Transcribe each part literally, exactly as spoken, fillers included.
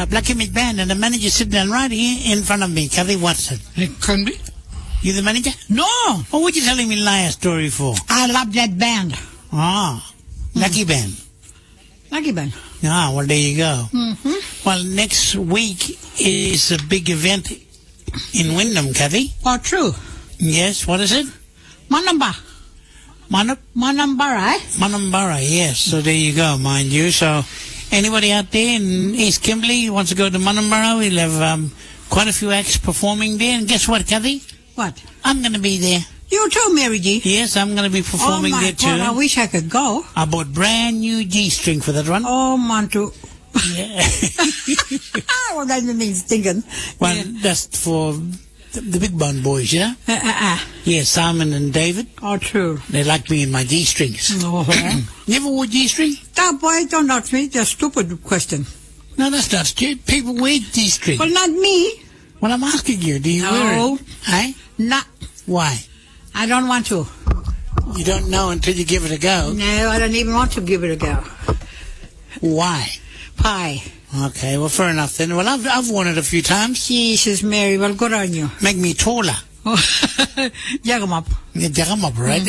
uh, Black Image Band, and the manager's sitting down right here in front of me. Kathy Watson. It can be. You the manager? No. What were you telling me liar story for? I love that band. Ah, Lucky Band. Lucky band. Ah, well, there you go. Mm-hmm. Well, next week is a big event in Wyndham, Kathy. Oh, true. Yes, what is it? Manamba. Manab- Manambara, eh? Manambara, yes. So there you go, mind you. So anybody out there in East Kimberley who wants to go to Manambara, we'll have um, quite a few acts performing there. And guess what, Kathy? What? I'm going to be there. You too, Mary G. Yes, I'm going to be performing oh my there too. God, I wish I could go. I bought brand new G-string for that one. Oh, Mantu. Yeah. Well, that means thinking. Well, Yeah. that's for the, the big bone boys, yeah? Uh, uh, uh. Yeah, Simon and David. Oh, true. They like me in my G-strings. Oh. You ever wore G-string? That boy, don't ask me. That's a stupid question. No, that's not stupid. People wear G-string. Well, not me. Well, I'm asking you, do you wear No. it? Hey? Not. Why? I don't want to. You don't know until you give it a go. No, I don't even want to give it a go. Why? Pie. Okay, well, fair enough then. Well, I've, I've worn it a few times. Jesus, Mary. Well, good on you. Make me taller. Oh, jag 'em up. You jack 'em up, right?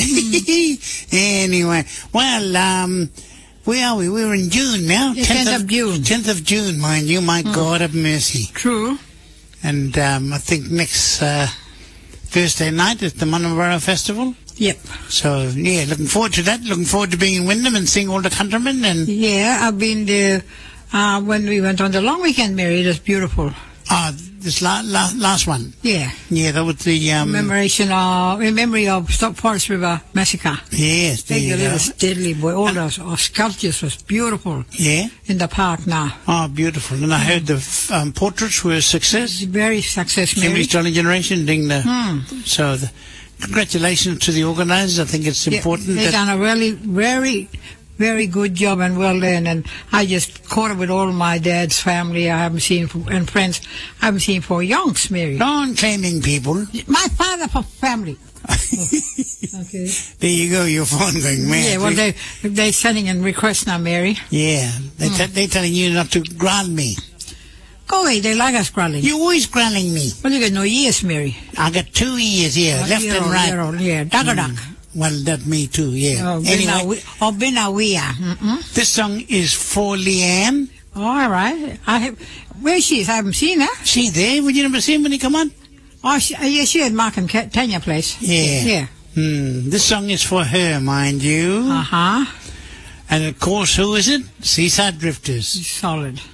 Anyway, well, um, where are we? We're in June now. The tenth of June. tenth of June, mind you. My God have mercy. True. And um, I think next uh, Thursday night is the Manambara Festival. Yep. So, yeah, looking forward to that. Looking forward to being in Wyndham and seeing all the countrymen. And Yeah, I've been there uh, when we went on the long weekend, Mary. It was beautiful. uh, this la- la- last one. Yeah. Yeah, that was the... Um, Commemoration of, in memory of Stop Forest River Massacre. Yes, there Thank you you, go. little steadily boy. All those uh, sculptures was beautiful Yeah. in the park now. Oh, beautiful. And I heard the f- um, portraits were a success. It's very success, Mary. Kimberley Sterling Generation doing the... Hmm. So, the, congratulations to the organisers. I think it's Yeah, important they've that... done a really, very, very good job and well done. And I just caught up with all my dad's family. I haven't seen for, and friends. I haven't seen for yonks, Mary. Non-claiming people. My father for family. Okay. There you go, your phone going mad. Yeah, well, they they're sending in requests now, Mary. Yeah, they Hmm. t- they're telling you not to ground me. Go away. They like us growling. You're always grounding me. Well, you got no ears, Mary. I got two ears here, Oh, left you're and all- right. you're all- Yeah, duck a duck. Well, that me too, yeah. Oh, Anyway, oh, Benawia. Mm-mm. this song is for Leanne. All right. I have, where she is? I haven't seen her. She there? Would you never see him when he come on? Oh, she, uh, yeah, she at Mark and Ke- Tanya place. Yeah. Yeah. Hmm. This song is for her, mind you. Uh huh. And of course, who is it? Seaside Drifters. Solid.